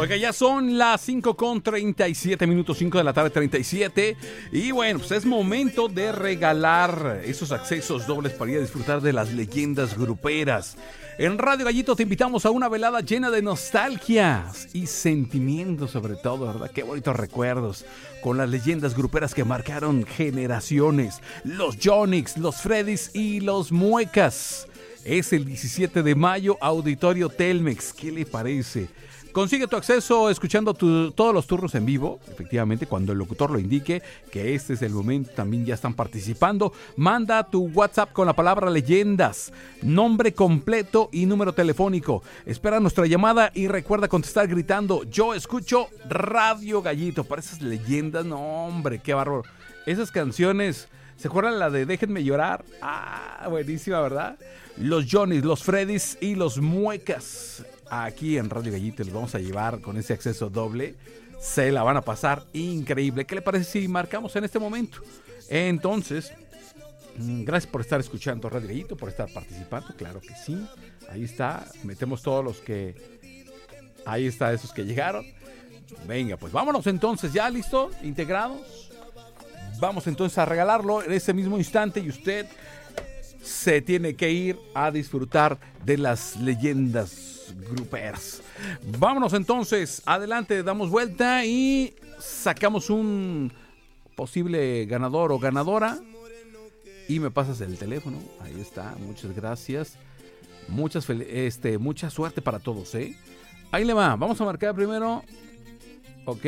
Oiga, ya son las 5:37, 5 de la tarde, 37. Y bueno, pues es momento de regalar esos accesos dobles para ir a disfrutar de las leyendas gruperas. En Radio Gallito te invitamos a una velada llena de nostalgias y sentimientos, sobre todo, ¿verdad? Qué bonitos recuerdos con las leyendas gruperas que marcaron generaciones. Los Yonix, los Freddys y los Muecas. Es el 17 de mayo, Auditorio Telmex. ¿Qué le parece? Consigue tu acceso escuchando todos los turnos en vivo. Efectivamente, cuando el locutor lo indique que este es el momento, también ya están participando. Manda tu WhatsApp con la palabra leyendas, nombre completo y número telefónico. Espera nuestra llamada y recuerda contestar gritando: yo escucho Radio Gallito. Para esas leyendas, no hombre, qué bárbaro. Esas canciones, ¿se acuerdan la de Déjenme llorar? Ah, buenísima, ¿verdad? Los Johnny's, los Freddys y los Muecas. Aquí en Radio Gallito les vamos a llevar con ese acceso doble. Se la van a pasar increíble. ¿Qué le parece si marcamos en este momento? Entonces, gracias por estar escuchando Radio Gallito, por estar participando. Claro que sí. Ahí está. Metemos todos los que... Ahí está, esos que llegaron. Venga, pues vámonos entonces. ¿Ya listo? ¿Integrados? Vamos entonces a regalarlo en ese mismo instante y usted se tiene que ir a disfrutar de las leyendas gruperas. Vámonos entonces, adelante, damos vuelta y sacamos un posible ganador o ganadora y me pasas el teléfono. Ahí está, muchas gracias. Mucha suerte para todos, ¿eh? Ahí le va, vamos a marcar primero. Ok.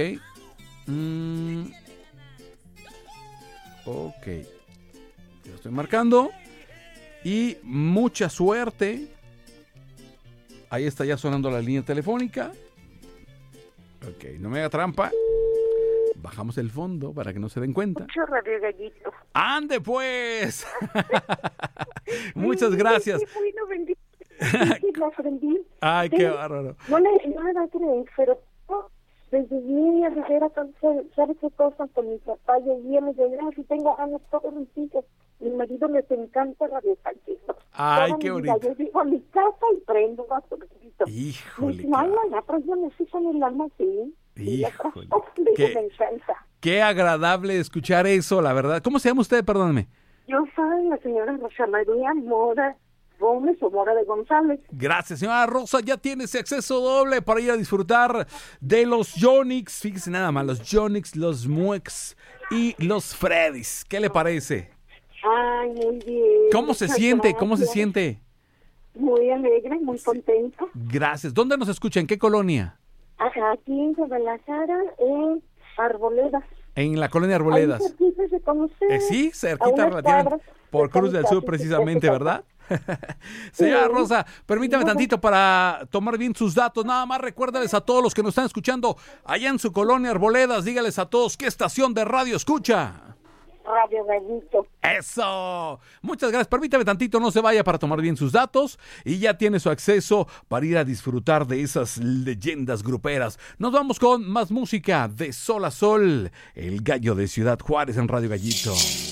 Ok. Lo estoy marcando. Y mucha suerte. Ahí está ya sonando la línea telefónica. Ok, no me haga trampa. Bajamos el fondo para que no se den cuenta. Mucho Radio Gallito. ¡Ande pues! Muchas gracias. Sí, bueno, bendito. Sí, lo aprendí. Ay, qué bárbaro. No me va a creer, pero desde niña, era ¿sabes qué cosa? Con mi papá llegué, me llegué, y tengo años todos mis hijos. Mi marido les encanta Radio Gallito. Ay, qué bonito. Yo llego a mi casa y prendo un vasito. Híjole. No, ya, pero yo necesito en el alma, sí. Híjole. Me encanta. Qué agradable escuchar eso, la verdad. ¿Cómo se llama usted? Perdóname. Yo soy la señora Rosa María Mora Gómez o Mora de González. Gracias, señora Rosa. Ya tiene ese acceso doble para ir a disfrutar de los Yonix. Fíjese nada más, los Yonix, los Muex y los Freddys. ¿Qué le parece? Ay, muy bien. ¿Cómo se siente? ¿Cómo se siente? Muy alegre, muy contento. Gracias. ¿Dónde nos escucha? ¿En qué colonia? Aquí en Guadalajara, en Arboledas. En la colonia Arboledas. Ahí cerquita se conoce. Sí, cerquita relativamente. Por Cruz del Sur, precisamente, ¿verdad? Señora Rosa, permítame tantito para tomar bien sus datos. Nada más recuérdales a todos los que nos están escuchando allá en su colonia Arboledas, dígales a todos qué estación de radio escucha. Radio Gallito. ¡Eso! Muchas gracias. Permítame tantito, no se vaya para tomar bien sus datos y ya tiene su acceso para ir a disfrutar de esas leyendas gruperas. Nos vamos con más música de Sol a Sol, el gallo de Ciudad Juárez en Radio Gallito.